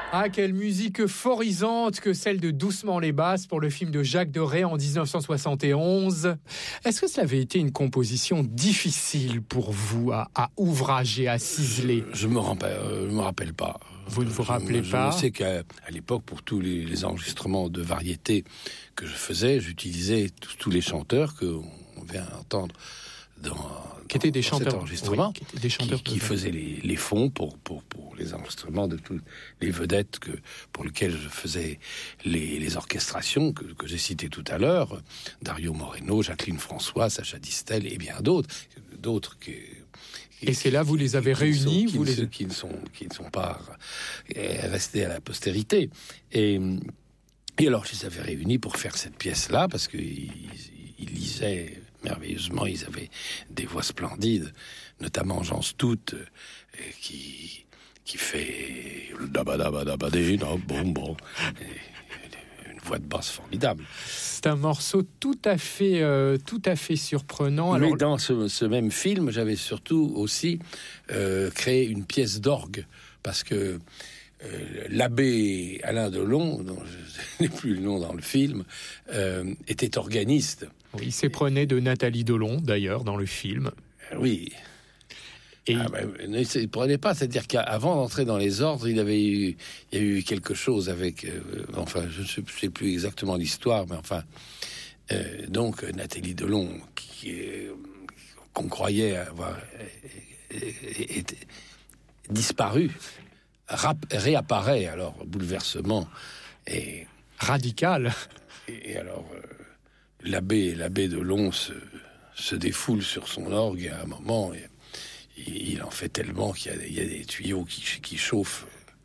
Ah, quelle musique euphorisante que celle de Doucement les basses pour le film de Jacques Deray en 1971. Est-ce que cela avait été une composition difficile pour vous à ouvrager, à ciseler? Je me rappelle pas. Vous ne vous rappelez pas? Je sais qu'à l'époque, pour tous les enregistrements de variété que je faisais, j'utilisais tous les chanteurs qu'on vient entendre qui étaient des chanteurs, cet enregistrement, oui, qui étaient des chanteurs qui faisaient les fonds pour les enregistrements de toutes les vedettes pour lesquelles je faisais les orchestrations que j'ai citées tout à l'heure, Dario Moreno, Jacqueline François, Sacha Distel et bien d'autres et c'est là vous les avez réunis, qui ne sont pas restés à la postérité. Et alors je les avais réunis pour faire cette pièce-là parce qu'ils lisaient merveilleusement, ils avaient des voix splendides, notamment Jean Stout, qui fait le dabadabadabadé, bon, une voix de basse formidable. C'est un morceau tout à fait surprenant. Mais dans ce même film, j'avais surtout aussi créé une pièce d'orgue, parce que l'abbé Alain Delon, dont je n'ai plus le nom dans le film, était organiste. Oui, il s'éprenait de Nathalie Delon, d'ailleurs, dans le film. Oui. Et ne s'éprenait pas, c'est-à-dire qu'avant d'entrer dans les ordres, il y a eu quelque chose avec... je ne sais plus exactement l'histoire, mais enfin... donc, Nathalie Delon, qu'on croyait avoir disparu, réapparaît, alors, bouleversement et radical. Et alors, l'abbé Delon se défoule sur son orgue à un moment, et il en fait tellement qu'il y a des tuyaux qui chauffent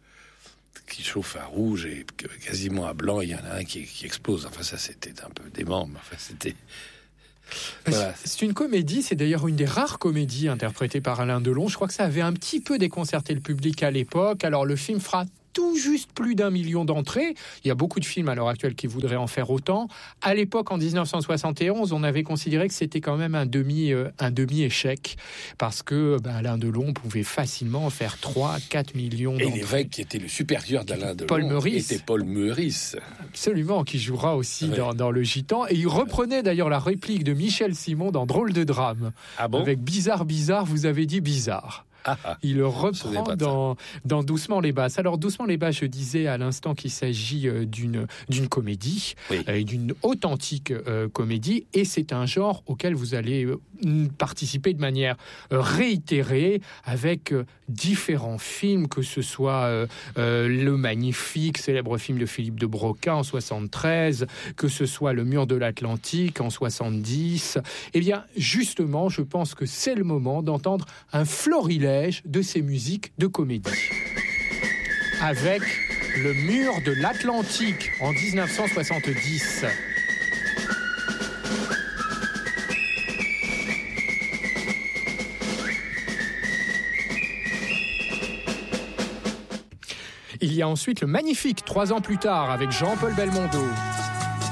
à rouge et quasiment à blanc. Il y en a un qui explose. Enfin, ça, c'était un peu dément, mais enfin, c'était... Voilà. C'est une comédie, c'est d'ailleurs une des rares comédies interprétées par Alain Delon. Je crois que ça avait un petit peu déconcerté le public à l'époque. Alors le film fera tout juste plus d'1 million d'entrées. Il y a beaucoup de films à l'heure actuelle qui voudraient en faire autant. À l'époque, en 1971, on avait considéré que c'était quand même un demi-échec, parce que Alain Delon pouvait facilement en faire 3-4 millions d'entrées. Et l'évêque qui était le supérieur d'Alain Delon était Paul Meurice. Absolument, qui jouera aussi dans Le Gitan. Et il reprenait d'ailleurs la réplique de Michel Simon dans Drôle de drame. Ah bon? Avec bizarre, vous avez dit bizarre. Il reprend dans Doucement les basses. Alors Doucement les basses, je disais à l'instant qu'il s'agit d'une comédie, d'une authentique comédie, et c'est un genre auquel vous allez participer de manière réitérée avec différents films, que ce soit Le Magnifique, célèbre film de Philippe de Broca en 73, que ce soit Le Mur de l'Atlantique en 70. Eh bien, justement, je pense que c'est le moment d'entendre un florilège de ces musiques de comédie. Avec Le Mur de l'Atlantique en 1970. Il y a ensuite Le Magnifique, 3 ans plus tard, avec Jean-Paul Belmondo.